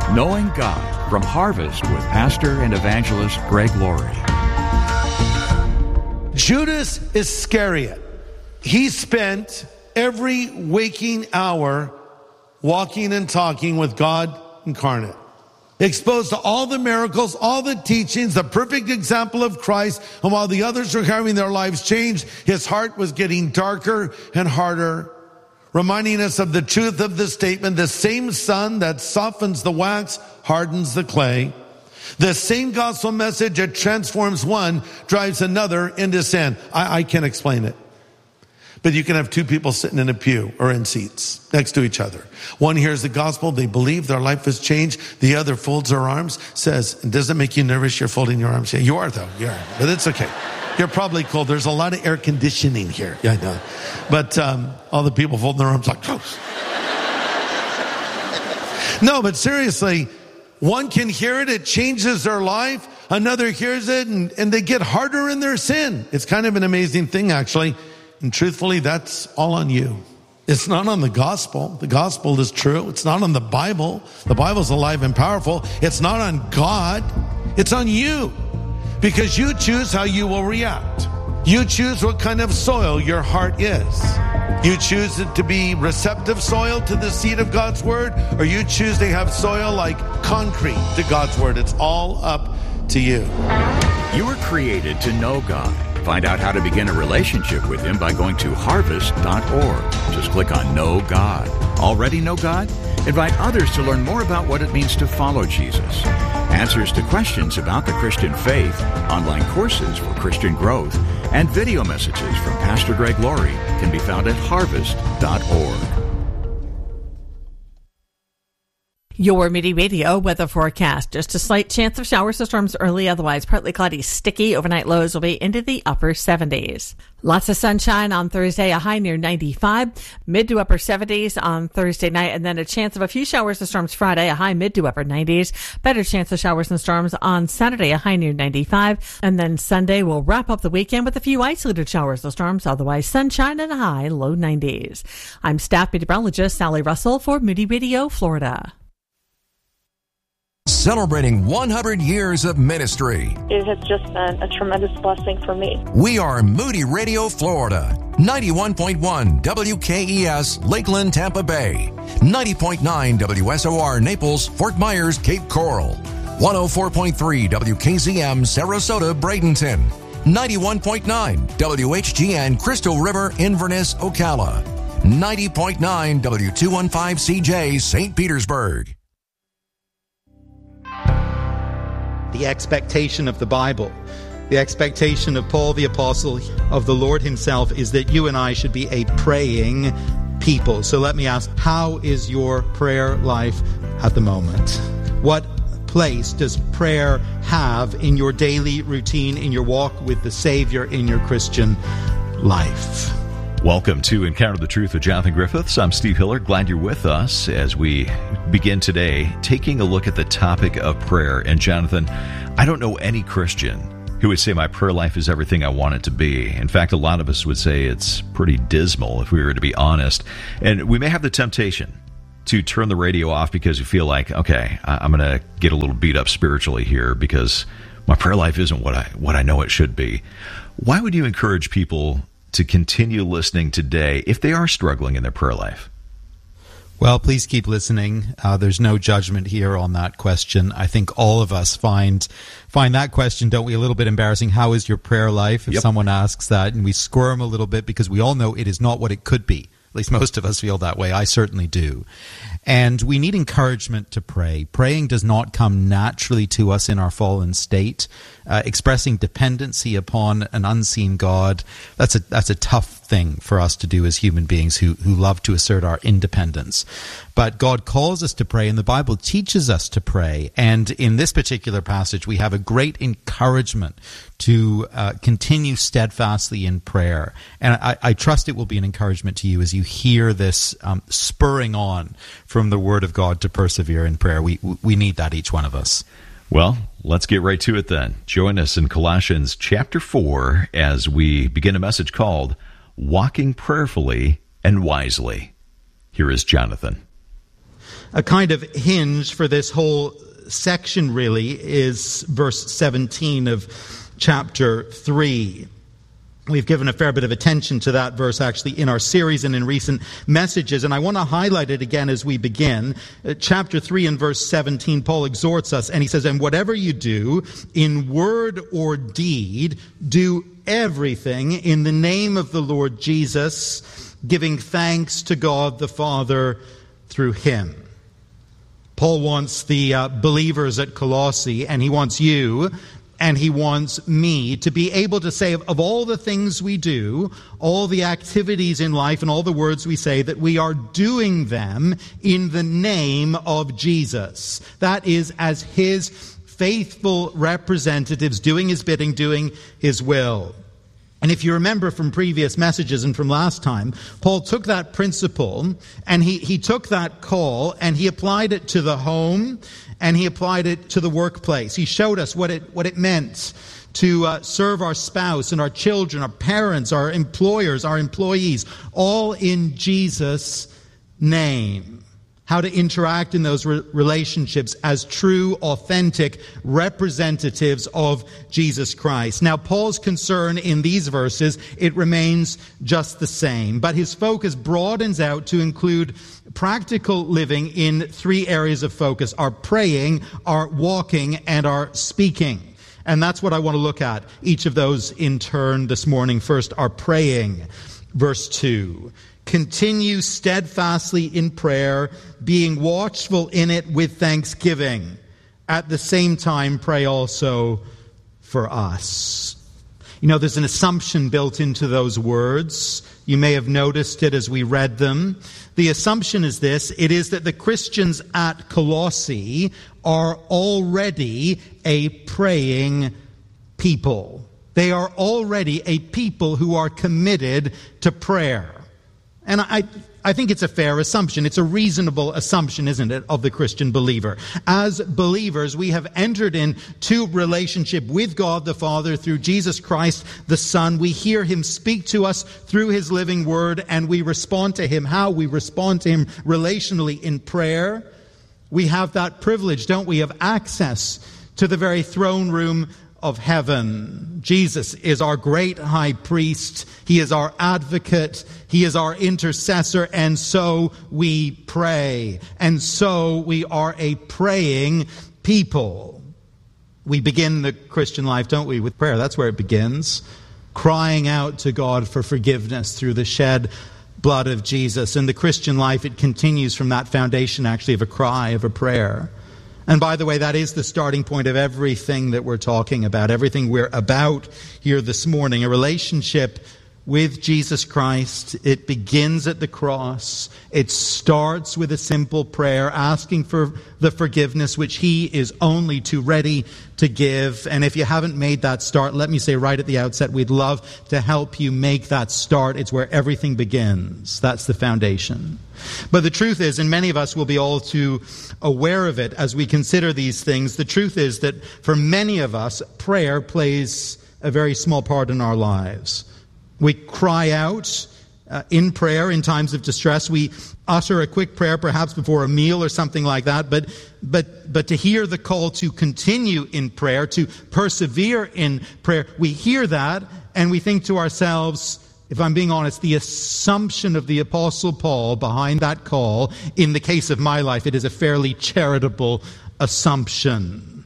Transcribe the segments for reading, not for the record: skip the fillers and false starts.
Knowing God from Harvest with Pastor and Evangelist Greg Laurie. Judas Iscariot, he spent every waking hour walking and talking with God incarnate, exposed to all the miracles, all the teachings, the perfect example of Christ. And while the others were having their lives changed, his heart was getting darker and harder, reminding us of the truth of the statement, the same sun that softens the wax hardens the clay. The same gospel message that transforms one drives another into sin. I can't explain it. But you can have two people sitting in a pew or in seats next to each other. One hears the gospel, they believe, their life has changed. The other folds their arms, says, does it make you nervous you're folding your arms? Yeah, you are though, yeah, but it's okay. You're probably cold. There's a lot of air conditioning here. Yeah, I know. But all the people folding their arms like, close. No, but seriously, one can hear it, it changes their life. Another hears it and they get harder in their sin. It's kind of an amazing thing, actually. And truthfully, that's all on you. It's not on the gospel. The gospel is true. It's not on the Bible. The Bible's alive and powerful. It's not on God. It's on you. Because you choose how you will react. You choose what kind of soil your heart is. You choose it to be receptive soil to the seed of God's word, or you choose to have soil like concrete to God's word. It's all up to you. You were created to know God. Find out how to begin a relationship with Him by going to harvest.org. Just click on Know God. Already know God? Invite others to learn more about what it means to follow Jesus. Answers to questions about the Christian faith, online courses for Christian growth, and video messages from Pastor Greg Laurie can be found at harvest.org. Your Midi Radio weather forecast. Just a slight chance of showers or storms early, otherwise partly cloudy, sticky. Overnight lows will be into the upper 70s. Lots of sunshine on Thursday, a high near 95. Mid to upper 70s on Thursday night, and then a chance of a few showers or storms Friday, a high mid to upper 90s. Better chance of showers and storms on Saturday, a high near 95. And then Sunday will wrap up the weekend with a few isolated showers or storms, otherwise sunshine and a high low 90s. I'm staff meteorologist Sally Russell for Moody Radio, Florida. Celebrating 100 years of ministry. It has just been a tremendous blessing for me. We are Moody Radio, Florida. 91.1 WKES, Lakeland, Tampa Bay. 90.9 WSOR, Naples, Fort Myers, Cape Coral. 104.3 WKZM, Sarasota, Bradenton. 91.9 WHGN, Crystal River, Inverness, Ocala. 90.9 W215CJ, St. Petersburg. The expectation of the Bible, the expectation of Paul the Apostle, of the Lord himself, is that you and I should be a praying people. So let me ask, how is your prayer life at the moment? What place does prayer have in your daily routine, in your walk with the Savior, in your Christian life? Welcome to Encounter the Truth with Jonathan Griffiths. I'm Steve Hiller. Glad you're with us as we begin today taking a look at the topic of prayer. And Jonathan, I don't know any Christian who would say my prayer life is everything I want it to be. In fact, a lot of us would say it's pretty dismal if we were to be honest. And we may have the temptation to turn the radio off because you feel like, okay, I'm going to get a little beat up spiritually here because my prayer life isn't what I know it should be. Why would you encourage people to continue listening today if they are struggling in their prayer life? Well, please keep listening. There's no judgment here on that question. I think all of us find that question, don't we, a little bit embarrassing. How is your prayer life? If someone asks that, and we squirm a little bit because we all know it is not what it could be. At least most of us feel that way. I certainly do. And we need encouragement to pray. Praying does not come naturally to us in our fallen state. Expressing dependency upon an unseen God, that's a tough thing for us to do as human beings who love to assert our independence. But God calls us to pray, and the Bible teaches us to pray. And in this particular passage, we have a great encouragement to continue steadfastly in prayer. And I trust it will be an encouragement to you as you hear this spurring on from the Word of God to persevere in prayer. We need that, each one of us. Well, let's get right to it then. Join us in Colossians chapter 4 as we begin a message called Walking Prayerfully and Wisely. Here is Jonathan. A kind of hinge for this whole section really is verse 17 of chapter 3. We've given a fair bit of attention to that verse actually in our series and in recent messages, and I want to highlight it again as we begin. Chapter 3 and verse 17, Paul exhorts us, and he says, "And whatever you do, in word or deed, do everything in the name of the Lord Jesus, giving thanks to God the Father through him." Paul wants the believers at Colossae, and he wants you, and he wants me to be able to say of all the things we do, all the activities in life and all the words we say, that we are doing them in the name of Jesus. That is, as his faithful representatives, doing his bidding, doing his will. And if you remember from previous messages and from last time, Paul took that principle and he took that call and he applied it to the home and he applied it to the workplace. He showed us what it meant to serve our spouse and our children, our parents, our employers, our employees, all in Jesus' name. How to interact in those relationships as true, authentic representatives of Jesus Christ. Now, Paul's concern in these verses, it remains just the same, but his focus broadens out to include practical living in three areas of focus: our praying, our walking, and our speaking. And that's what I want to look at, each of those in turn this morning. First, our praying. Verse 2. "Continue steadfastly in prayer, being watchful in it with thanksgiving. At the same time, pray also for us." You know, there's an assumption built into those words. You may have noticed it as we read them. The assumption is this: it is that the Christians at Colossae are already a praying people. They are already a people who are committed to prayer. And I think it's a fair assumption. It's a reasonable assumption, isn't it, of the Christian believer. As believers, we have entered into relationship with God the Father through Jesus Christ the Son. We hear him speak to us through his living word, and we respond to him. How we respond to him relationally in prayer. We have that privilege, don't we, of access to the very throne room of heaven. Jesus is our great high priest. He is our advocate. He is our intercessor. And so we pray. And so we are a praying people. We begin the Christian life, don't we, with prayer. That's where it begins. Crying out to God for forgiveness through the shed blood of Jesus. In the Christian life, it continues from that foundation, actually, of a cry, of a prayer. And by the way, that is the starting point of everything that we're talking about, everything we're about here this morning. A relationship with Jesus Christ. It begins at the cross. It starts with a simple prayer, asking for the forgiveness which he is only too ready to give. And if you haven't made that start, let me say right at the outset, we'd love to help you make that start. It's where everything begins. That's the foundation. But the truth is, and many of us will be all too aware of it as we consider these things, the truth is that for many of us, prayer plays a very small part in our lives. We cry out in prayer in times of distress. We utter a quick prayer perhaps before a meal or something like that. But to hear the call to continue in prayer, to persevere in prayer, we hear that and we think to ourselves, if I'm being honest, the assumption of the Apostle Paul behind that call, in the case of my life, it is a fairly charitable assumption.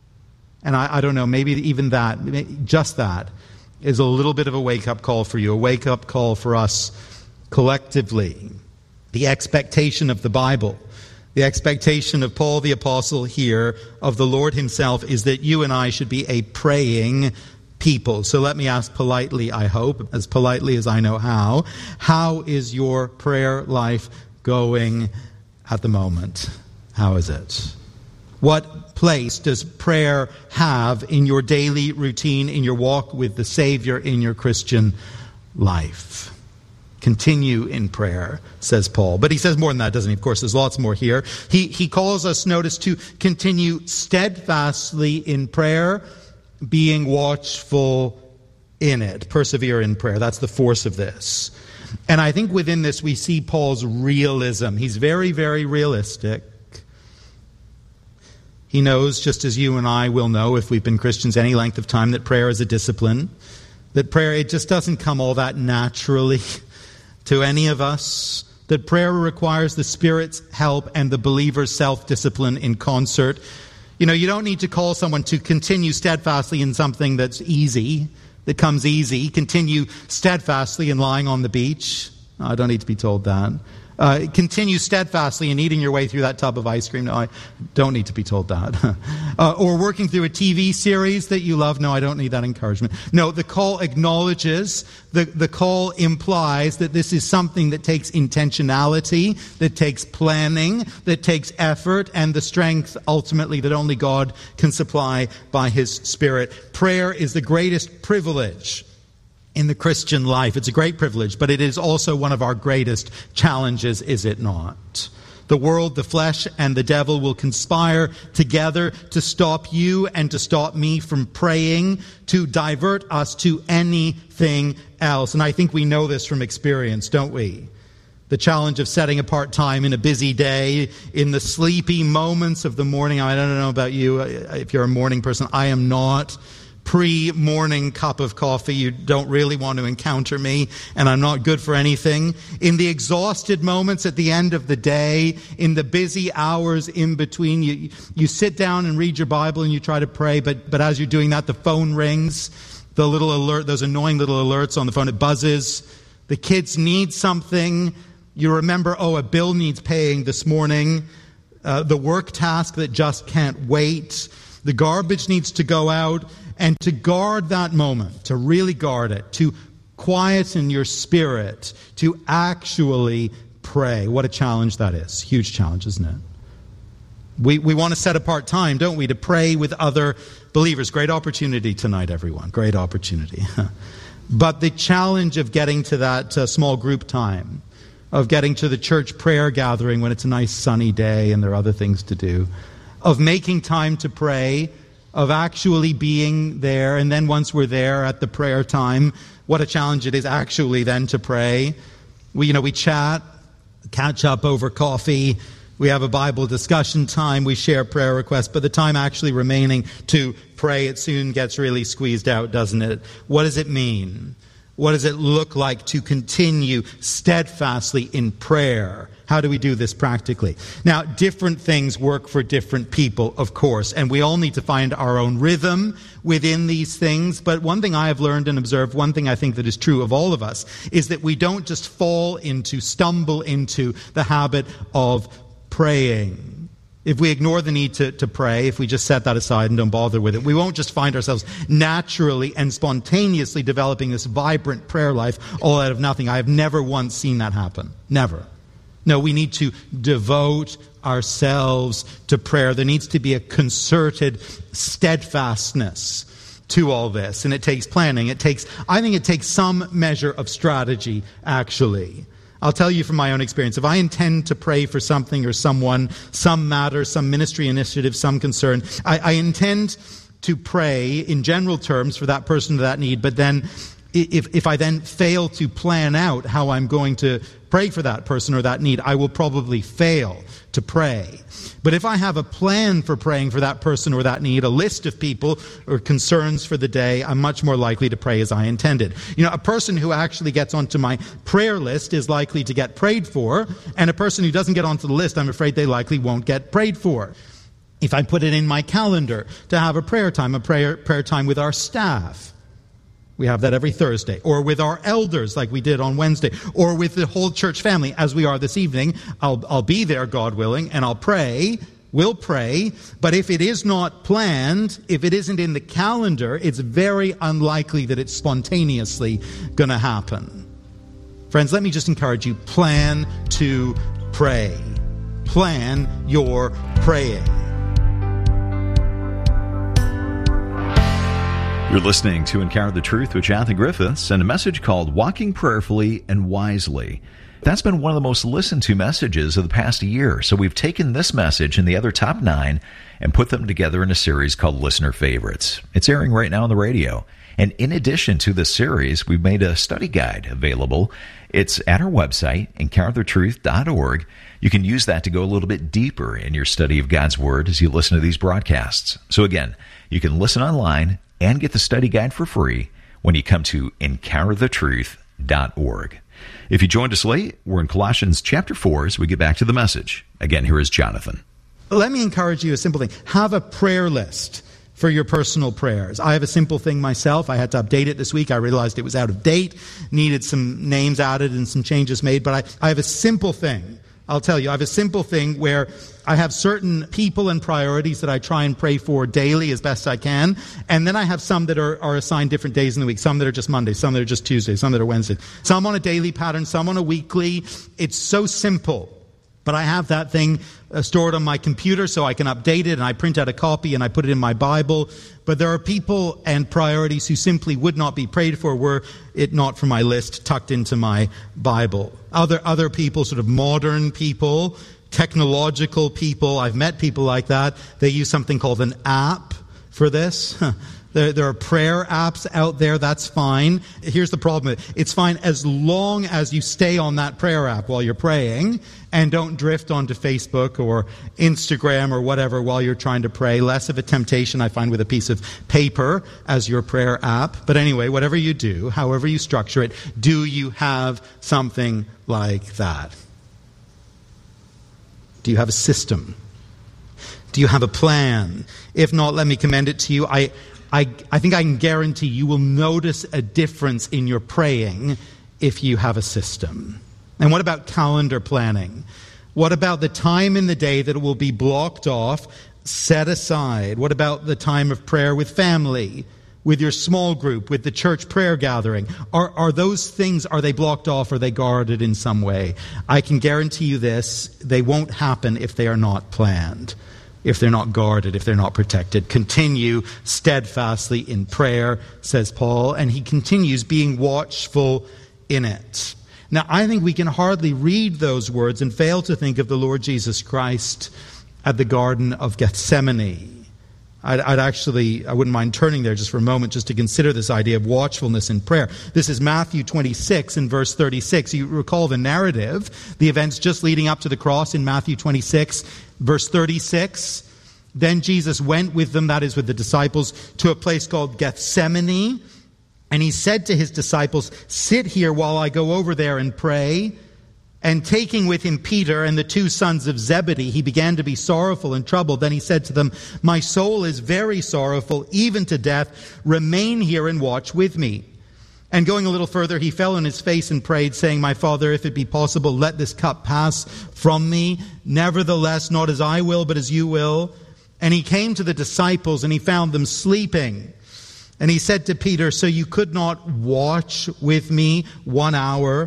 And I don't know, maybe even that, just that, is a little bit of a wake-up call for you, a wake-up call for us collectively. The expectation of the Bible, the expectation of Paul the Apostle here, of the Lord himself, is that you and I should be a praying people. So let me ask politely, I hope, as politely as I know how is your prayer life going at the moment? How is it? What place does prayer have in your daily routine, in your walk with the Savior, in your Christian life? Continue in prayer, says Paul. But he says more than that, doesn't he? Of course, there's lots more here. He calls us, notice, to continue steadfastly in prayer, being watchful in it. Persevere in prayer. That's the force of this. And I think within this we see Paul's realism. He's very, very realistic. He knows, just as you and I will know if we've been Christians any length of time, that prayer is a discipline. That prayer, it just doesn't come all that naturally to any of us. That prayer requires the Spirit's help and the believer's self-discipline in concert. You know, you don't need to call someone to continue steadfastly in something that's easy, that comes easy. Continue steadfastly in lying on the beach. I don't need to be told that. Continue steadfastly in eating your way through that tub of ice cream. No, I don't need to be told that. Or working through a TV series that you love. No, I don't need that encouragement. No, the call acknowledges, the call implies that this is something that takes intentionality, that takes planning, that takes effort, and the strength ultimately that only God can supply by His Spirit. Prayer is the greatest privilege in the Christian life. It's a great privilege, but it is also one of our greatest challenges, is it not? The world, the flesh, and the devil will conspire together to stop you and to stop me from praying, to divert us to anything else. And I think we know this from experience, don't we? The challenge of setting apart time in a busy day, in the sleepy moments of the morning. I don't know about you, if you're a morning person. I am not. Pre-morning cup of coffee, you don't really want to encounter me, and I'm not good for anything. In the exhausted moments at the end of the day, in the busy hours in between, you sit down and read your Bible and you try to pray, but as you're doing that, the phone rings, the little alert, those annoying little alerts on the phone, it buzzes. The kids need something. You remember, a bill needs paying this morning. The work task that just can't wait. The garbage needs to go out. And to guard that moment, to really guard it, to quieten your spirit, to actually pray. What a challenge that is. Huge challenge, isn't it? We want to set apart time, don't we, to pray with other believers. Great opportunity tonight, everyone. Great opportunity. But the challenge of getting to that small group time, of getting to the church prayer gathering when it's a nice sunny day and there are other things to do, of making time to pray, of actually being there, and then once we're there at the prayer time, what a challenge it is actually then to pray. We chat, catch up over coffee, we have a Bible discussion time, we share prayer requests, but the time actually remaining to pray, it soon gets really squeezed out, doesn't it? What does it mean? What does it look like to continue steadfastly in prayer? How do we do this practically? Now, different things work for different people, of course, and we all need to find our own rhythm within these things. But one thing I have learned and observed, one thing I think that is true of all of us, is that we don't just stumble into the habit of praying. If we ignore the need to pray, if we just set that aside and don't bother with it, we won't just find ourselves naturally and spontaneously developing this vibrant prayer life all out of nothing. I have never once seen that happen. Never. No, we need to devote ourselves to prayer. There needs to be a concerted steadfastness to all this. And it takes planning. I think it takes some measure of strategy, actually. I'll tell you from my own experience, if I intend to pray for something or someone, some matter, some ministry initiative, some concern, I intend to pray in general terms for that person or that need, but then if I then fail to plan out how I'm going to pray for that person or that need, I will probably fail to pray. But if I have a plan for praying for that person or that need, a list of people or concerns for the day, I'm much more likely to pray as I intended. A person who actually gets onto my prayer list is likely to get prayed for, and a person who doesn't get onto the list, I'm afraid they likely won't get prayed for. If I put it in my calendar to have a prayer time with our staff, we have that every Thursday, or with our elders like we did on Wednesday, or with the whole church family as we are this evening. I'll be there, God willing, and we'll pray, but if it is not planned, if it isn't in the calendar, it's very unlikely that it's spontaneously going to happen. Friends, let me just encourage you, plan to pray. Plan your praying. You're listening to Encounter the Truth with Jonathan Griffiths and a message called Walking Prayerfully and Wisely. That's been one of the most listened to messages of the past year, so we've taken this message and the other top 9 and put them together in a series called Listener Favorites. It's airing right now on the radio. And in addition to this series, we've made a study guide available. It's at our website, encounterthetruth.org. You can use that to go a little bit deeper in your study of God's Word as you listen to these broadcasts. So again, you can listen online and get the study guide for free when you come to encounterthetruth.org. If you joined us late, we're in Colossians chapter 4 as we get back to the message. Again, here is Jonathan. Let me encourage you a simple thing. Have a prayer list for your personal prayers. I have a simple thing myself. I had to update it this week. I realized it was out of date, needed some names added and some changes made. But I have a simple thing. I'll tell you, I have a simple thing where I have certain people and priorities that I try and pray for daily as best I can. And then I have some that are assigned different days in the week. Some that are just Monday, some that are just Tuesday, some that are Wednesday. Some on a daily pattern, some on a weekly. It's so simple. But I have that thing stored on my computer so I can update it, and I print out a copy and I put it in my Bible. But there are people and priorities who simply would not be prayed for were it not for my list tucked into my Bible. Other people, sort of modern people, technological people, I've met people like that. They use something called an app for this. There are prayer apps out there. That's fine. Here's the problem. It's fine as long as you stay on that prayer app while you're praying and don't drift onto Facebook or Instagram or whatever while you're trying to pray. Less of a temptation, I find, with a piece of paper as your prayer app. But anyway, whatever you do, however you structure it, do you have something like that? Do you have a system? Do you have a plan? If not, let me commend it to you. I think I can guarantee you will notice a difference in your praying if you have a system. And what about calendar planning? What about the time in the day that it will be blocked off, set aside? What about the time of prayer with family, with your small group, with the church prayer gathering? Are those things, are they blocked off? Are they guarded in some way? I can guarantee you this, they won't happen if they are not planned. If they're not guarded, if they're not protected. Continue steadfastly in prayer, says Paul, and he continues being watchful in it. Now, I think we can hardly read those words and fail to think of the Lord Jesus Christ at the Garden of Gethsemane. I wouldn't mind turning there just for a moment just to consider this idea of watchfulness in prayer. This is Matthew 26 and verse 36. You recall the narrative, the events just leading up to the cross in Matthew 26, verse 36. Then Jesus went with them, that is with the disciples, to a place called Gethsemane. And he said to his disciples, "Sit here while I go over there and pray." And taking with him Peter and the two sons of Zebedee, he began to be sorrowful and troubled. Then he said to them, "My soul is very sorrowful, even to death. Remain here and watch with me." And going a little further, he fell on his face and prayed, saying, "My Father, if it be possible, let this cup pass from me. Nevertheless, not as I will, but as you will." And he came to the disciples, and he found them sleeping. And he said to Peter, "So you could not watch with me 1 hour?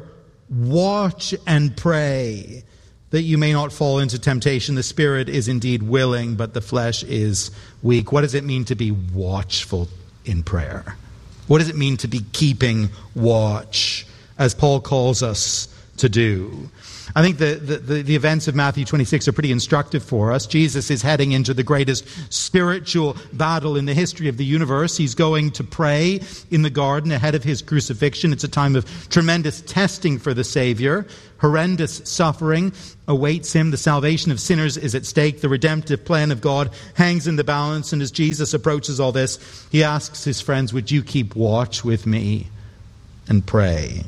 Watch and pray, that you may not fall into temptation. The spirit is indeed willing, but the flesh is weak." What does it mean to be watchful in prayer? What does it mean to be keeping watch, as Paul calls us to do? I think the events of Matthew 26 are pretty instructive for us. Jesus is heading into the greatest spiritual battle in the history of the universe. He's going to pray in the garden ahead of his crucifixion. It's a time of tremendous testing for the Savior. Horrendous suffering awaits him. The salvation of sinners is at stake. The redemptive plan of God hangs in the balance. And as Jesus approaches all this, he asks his friends, "Would you keep watch with me and pray?"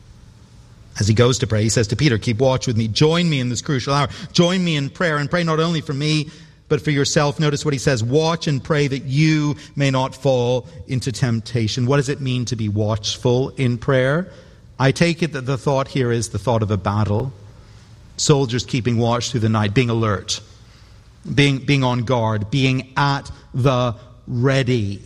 As he goes to pray, he says to Peter, "Keep watch with me. Join me in this crucial hour. Join me in prayer, and pray not only for me, but for yourself." Notice what he says, "Watch and pray that you may not fall into temptation." What does it mean to be watchful in prayer? I take it that the thought here is the thought of a battle. Soldiers keeping watch through the night, being alert, being on guard, being at the ready.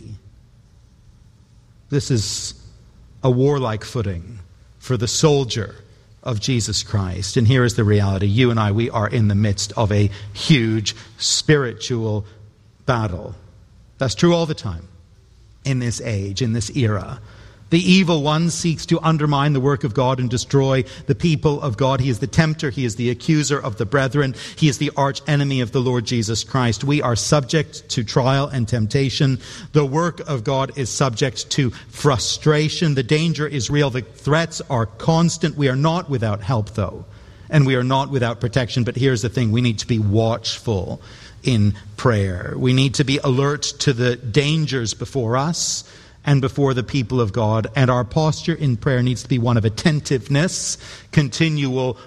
This is a warlike footing for the soldier of Jesus Christ. And here is the reality. You and I, we are in the midst of a huge spiritual battle. That's true all the time in this age, in this era. The evil one seeks to undermine the work of God and destroy the people of God. He is the tempter. He is the accuser of the brethren. He is the arch enemy of the Lord Jesus Christ. We are subject to trial and temptation. The work of God is subject to frustration. The danger is real. The threats are constant. We are not without help, though. and we are not without protection. But here's the thing, we need to be watchful in prayer. We need to be alert to the dangers before us and before the people of God. And our posture in prayer needs to be one of attentiveness, continual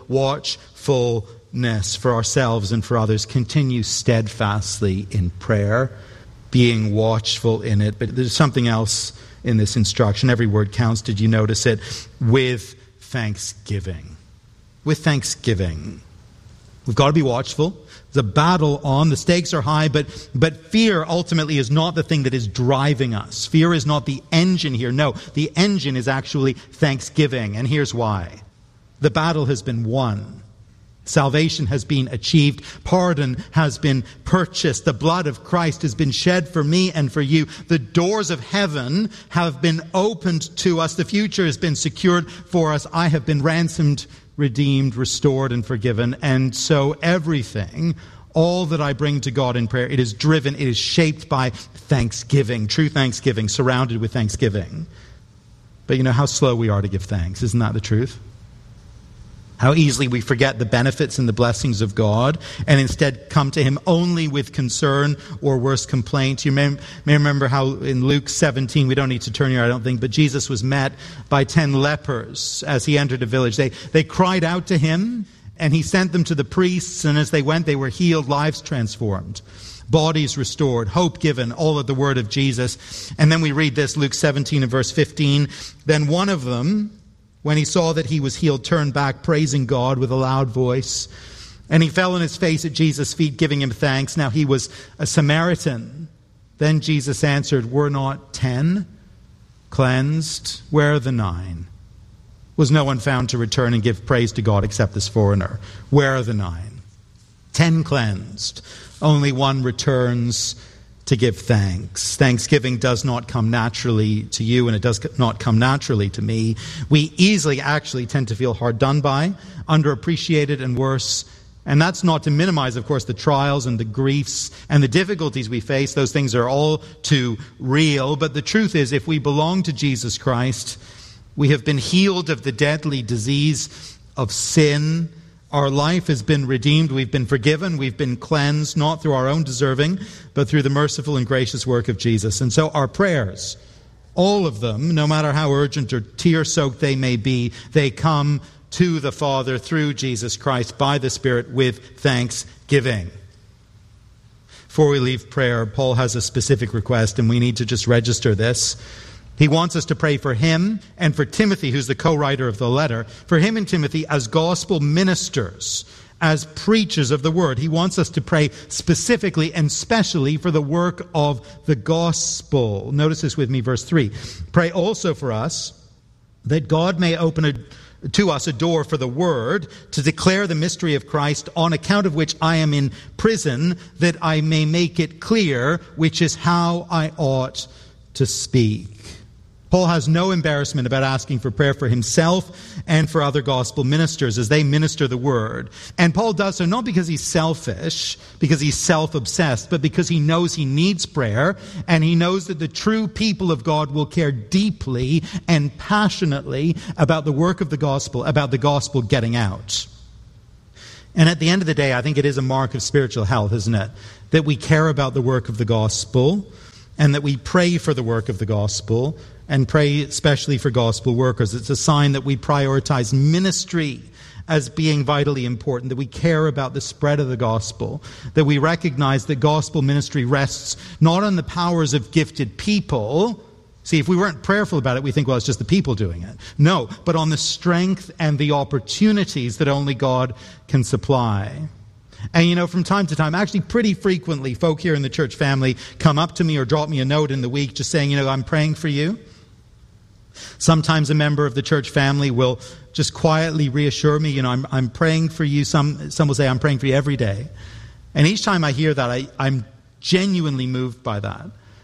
watchfulness for ourselves and for others. Continue steadfastly in prayer, being watchful in it. But there's something else in this instruction. Every word counts. Did you notice it? With thanksgiving. With thanksgiving. We've got to be watchful. There's a battle on. The stakes are high, but fear ultimately is not the thing that is driving us. Fear is not the engine here. No, the engine is actually thanksgiving. And here's why. The battle has been won. Salvation has been achieved. Pardon has been purchased. The blood of Christ has been shed for me and for you. The doors of heaven have been opened to us. The future has been secured for us. I have been ransomed, redeemed, restored, and forgiven. And so everything, all that I bring to God in prayer, it is driven, it is shaped by thanksgiving, true thanksgiving, surrounded with thanksgiving. But you know how slow we are to give thanks. Isn't that the truth? How easily we forget the benefits and the blessings of God and instead come to Him only with concern or worse, complaint. You may remember how in Luke 17, we don't need to turn here, I don't think, but Jesus was met by 10 lepers as He entered a village. They cried out to Him, and He sent them to the priests, and as they went, they were healed, lives transformed, bodies restored, hope given, all of the word of Jesus. And then we read this, Luke 17 and verse 15. Then one of them, when he saw that he was healed, turned back, praising God with a loud voice. And he fell on his face at Jesus' feet, giving Him thanks. Now he was a Samaritan. Then Jesus answered, were not 10 cleansed? Where are the 9? Was no one found to return and give praise to God except this foreigner? Where are the 9? 10 cleansed. Only one returns to give thanks. Thanksgiving does not come naturally to you, and it does not come naturally to me. We easily actually tend to feel hard done by, underappreciated, and worse. And that's not to minimize, of course, the trials and the griefs and the difficulties we face. Those things are all too real. But the truth is, if we belong to Jesus Christ, we have been healed of the deadly disease of sin. Our life has been redeemed, we've been forgiven, we've been cleansed, not through our own deserving, but through the merciful and gracious work of Jesus. And so our prayers, all of them, no matter how urgent or tear-soaked they may be, they come to the Father through Jesus Christ by the Spirit with thanksgiving. Before we leave prayer, Paul has a specific request, and we need to just register this. He wants us to pray for him and for Timothy, who's the co-writer of the letter, for him and Timothy as gospel ministers, as preachers of the word. He wants us to pray specifically and specially for the work of the gospel. Notice this with me, verse 3. Pray also for us that God may open to us a door for the word to declare the mystery of Christ, on account of which I am in prison, that I may make it clear, which is how I ought to speak. Paul has no embarrassment about asking for prayer for himself and for other gospel ministers as they minister the word. And Paul does so not because he's selfish, because he's self-obsessed, but because he knows he needs prayer, and he knows that the true people of God will care deeply and passionately about the work of the gospel, about the gospel getting out. And at the end of the day, I think it is a mark of spiritual health, isn't it? That we care about the work of the gospel, and that we pray for the work of the gospel, and pray especially for gospel workers. It's a sign that we prioritize ministry as being vitally important, that we care about the spread of the gospel, that we recognize that gospel ministry rests not on the powers of gifted people. See, if we weren't prayerful about it, we think, well, it's just the people doing it. No, but on the strength and the opportunities that only God can supply. And you know, from time to time, actually pretty frequently, folk here in the church family come up to me or drop me a note in the week just saying, you know, I'm praying for you. Sometimes a member of the church family will just quietly reassure me, you know, I'm praying for you. Some will say, I'm praying for you every day. And each time I hear that, I'm genuinely moved by that.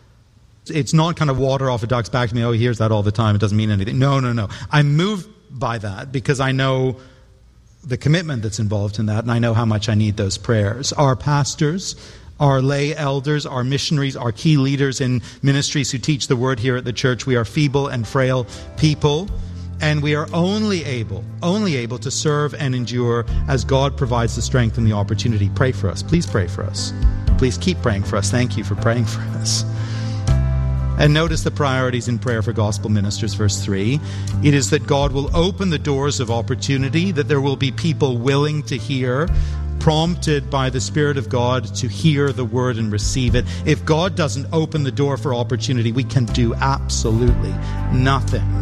It's not kind of water off a duck's back to me, oh, he hears that all the time, it doesn't mean anything. No. I'm moved by that because I know the commitment that's involved in that, and I know how much I need those prayers. Our pastors, our lay elders, our missionaries, our key leaders in ministries who teach the word here at the church, we are feeble and frail people. And we are only able to serve and endure as God provides the strength and the opportunity. Pray for us. Please pray for us. Please keep praying for us. Thank you for praying for us. And notice the priorities in prayer for gospel ministers, verse 3. It is that God will open the doors of opportunity, that there will be people willing to hear, prompted by the Spirit of God to hear the word and receive it. If God doesn't open the door for opportunity, we can do absolutely nothing.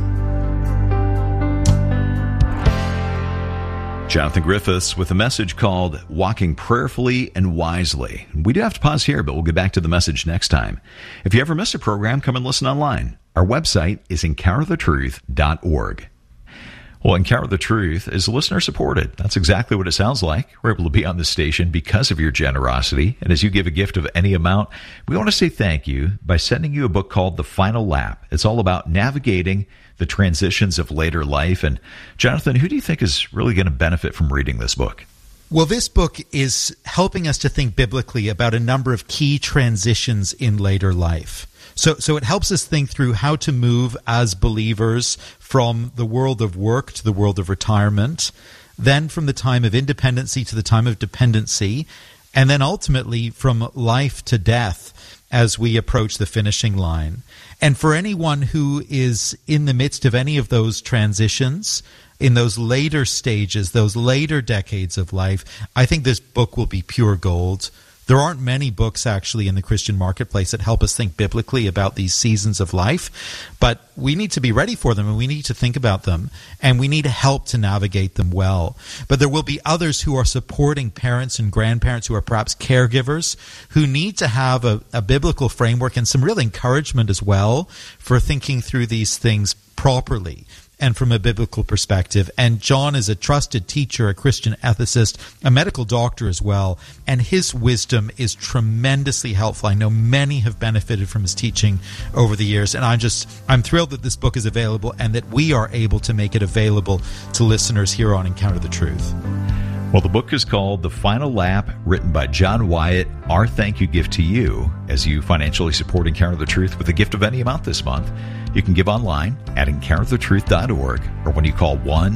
Jonathan Griffiths with a message called Walking Prayerfully and Wisely. We do have to pause here, but we'll get back to the message next time. If you ever miss a program, come and listen online. Our website is encounterthetruth.org. Well, Encounter the Truth is listener-supported. That's exactly what it sounds like. We're able to be on this station because of your generosity. And as you give a gift of any amount, we want to say thank you by sending you a book called The Final Lap. It's all about navigating the transitions of later life. And Jonathan, who do you think is really going to benefit from reading this book? Well, this book is helping us to think biblically about a number of key transitions in later life. So it helps us think through how to move as believers from the world of work to the world of retirement, then from the time of independency to the time of dependency, and then ultimately from life to death as we approach the finishing line. And for anyone who is in the midst of any of those transitions, in those later stages, those later decades of life, I think this book will be pure gold. There aren't many books actually in the Christian marketplace that help us think biblically about these seasons of life, but we need to be ready for them and we need to think about them and we need help to navigate them well. But there will be others who are supporting parents and grandparents who are perhaps caregivers who need to have a biblical framework and some real encouragement as well for thinking through these things properly and from a biblical perspective. And John is a trusted teacher, a Christian ethicist, a medical doctor as well, and his wisdom is tremendously helpful. I know many have benefited from his teaching over the years, and I'm thrilled that this book is available and that we are able to make it available to listeners here on Encounter the Truth. Well, the book is called The Final Lap, written by John Wyatt. Our thank you gift to you as you financially support Encounter the Truth with a gift of any amount this month. You can give online at encounterthetruth.org or when you call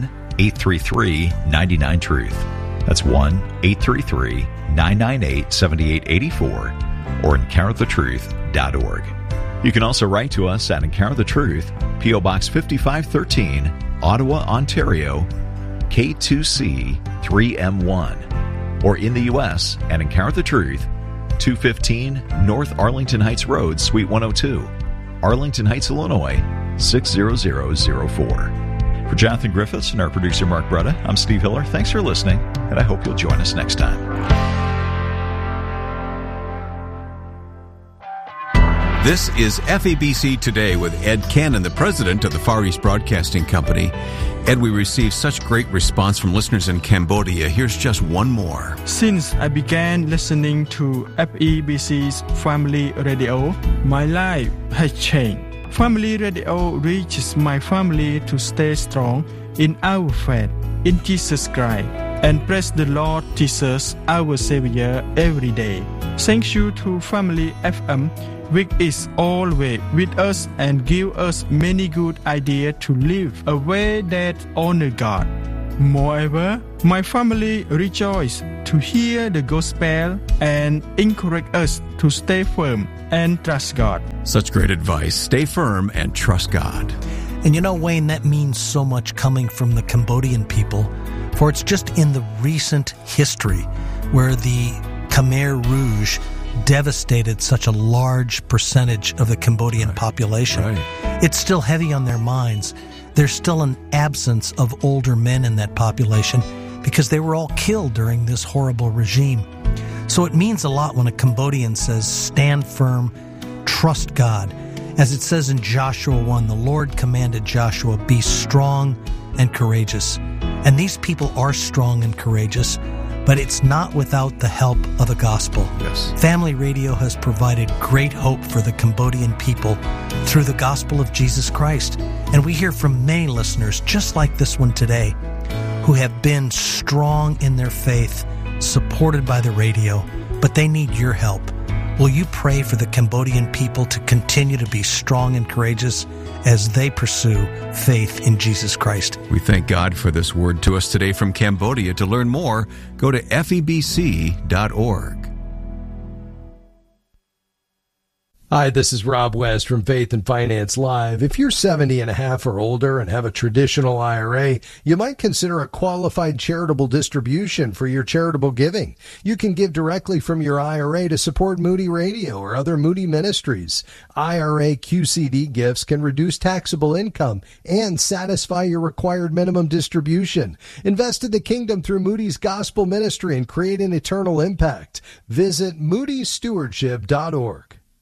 1-833-99-TRUTH. That's 1-833-998-7884 or encounterthetruth.org. You can also write to us at Encounter the Truth, P.O. Box 5513, Ottawa, Ontario, K2C 3M1, or in the U.S. at Encounter the Truth, 215 North Arlington Heights Road, Suite 102, Arlington Heights, Illinois, 60004. For Jonathan Griffiths and our producer Mark Bretta, I'm Steve Hiller. Thanks for listening, and I hope you'll join us next time. This is FEBC Today with Ed Cannon, the president of the Far East Broadcasting Company. Ed, we received such great response from listeners in Cambodia. Here's just one more. Since I began listening to FEBC's Family Radio, my life has changed. Family Radio reaches my family to stay strong in our faith in Jesus Christ and praise the Lord Jesus, our Savior, every day. Thank you to Family FM, which is always with us and give us many good ideas to live a way that honor God. Moreover, my family rejoice to hear the gospel and encourage us to stay firm and trust God. Such great advice. Stay firm and trust God. And you know, Wayne, that means so much coming from the Cambodian people, for it's just in the recent history where the Khmer Rouge devastated such a large percentage of the Cambodian population. Right. It's still heavy on their minds. There's still an absence of older men in that population because they were all killed during this horrible regime. So it means a lot when a Cambodian says, stand firm, trust God. As it says in Joshua 1, the Lord commanded Joshua, be strong and courageous. And these people are strong and courageous, but it's not without the help of the gospel. Yes. Family Radio has provided great hope for the Cambodian people through the gospel of Jesus Christ. And we hear from many listeners, just like this one today, who have been strong in their faith, supported by the radio, but they need your help. Will you pray for the Cambodian people to continue to be strong and courageous as they pursue faith in Jesus Christ? We thank God for this word to us today from Cambodia. To learn more, go to febc.org. Hi, this is Rob West from Faith and Finance Live. If you're 70 and a half or older and have a traditional IRA, you might consider a qualified charitable distribution for your charitable giving. You can give directly from your IRA to support Moody Radio or other Moody ministries. IRA QCD gifts can reduce taxable income and satisfy your required minimum distribution. Invest in the kingdom through Moody's Gospel Ministry and create an eternal impact. Visit moodystewardship.org.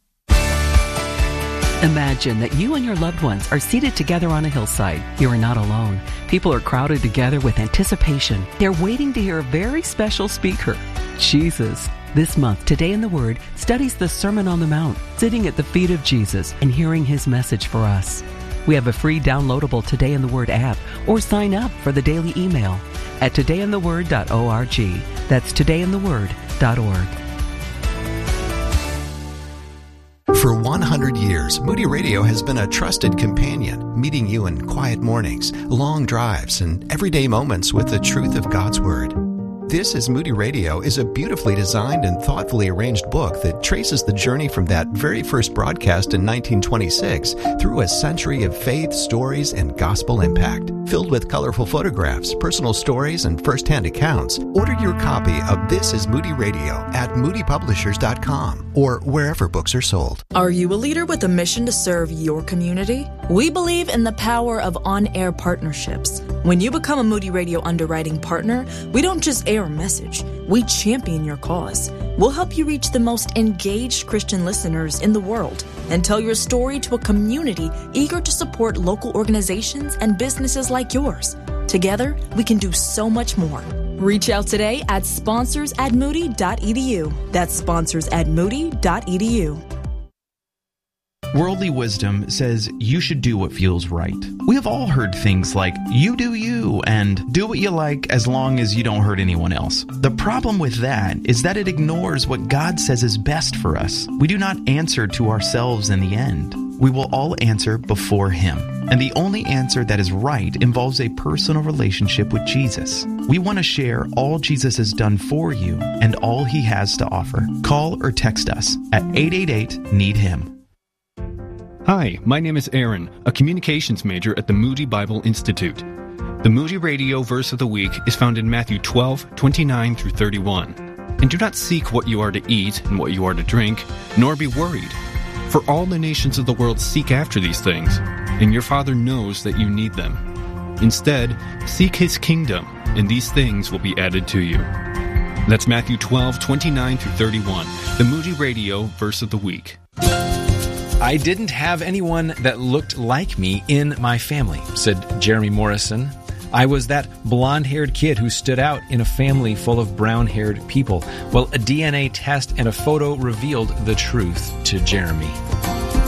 Imagine that you and your loved ones are seated together on a hillside. You are not alone. People are crowded together with anticipation. They're waiting to hear a very special speaker, Jesus. This month, Today in the Word studies the Sermon on the Mount, sitting at the feet of Jesus and hearing his message for us. We have a free downloadable Today in the Word app, or sign up for the daily email at todayintheword.org. That's todayintheword.org. For 100 years, Moody Radio has been a trusted companion, meeting you in quiet mornings, long drives, and everyday moments with the truth of God's Word. This is Moody Radio is a beautifully designed and thoughtfully arranged book that traces the journey from that very first broadcast in 1926 through a century of faith, stories, and gospel impact. Filled with colorful photographs, personal stories, and first-hand accounts, order your copy of This is Moody Radio at moodypublishers.com or wherever books are sold. Are you a leader with a mission to serve your community? We believe in the power of on-air partnerships. When you become a Moody Radio underwriting partner, we don't just air a message, we champion your cause. We'll help you reach the most engaged Christian listeners in the world and tell your story to a community eager to support local organizations and businesses like yours. Together, we can do so much more. Reach out today at sponsors@moody.edu. That's sponsors@moody.edu. Worldly wisdom says you should do what feels right. We have all heard things like, you do you, and do what you like as long as you don't hurt anyone else. The problem with that is that it ignores what God says is best for us. We do not answer to ourselves in the end. We will all answer before Him. And the only answer that is right involves a personal relationship with Jesus. We want to share all Jesus has done for you and all He has to offer. Call or text us at 888-NEED-HIM. Hi, my name is Aaron, a communications major at the Moody Bible Institute. The Moody Radio verse of the week is found in Matthew 12:29 through 31. And do not seek what you are to eat and what you are to drink, nor be worried. For all the nations of the world seek after these things, and your Father knows that you need them. Instead, seek His kingdom, and these things will be added to you. That's Matthew 12:29 through 31, the Moody Radio verse of the week. I didn't have anyone that looked like me in my family, said Jeremy Morrison. I was that blonde-haired kid who stood out in a family full of brown-haired people. Well, a DNA test and a photo revealed the truth to Jeremy.